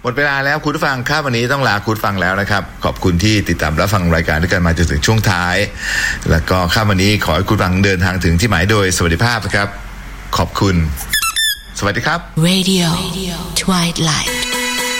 หมดเวลาแล้วคุณผู้ฟังครับวันนี้ต้องลาคุณผู้ฟังแล้วนะครับขอบคุณที่ติดตามรับฟังรายการด้วยกันมาจนถึงช่วงท้ายแล้วก็ค่ำวันนี้ขอให้คุณผู้ฟังเดินทางถึงที่หมายโดยสวัสดิภาพนะครับขอบคุณสวัสดีครับ Radio Twilight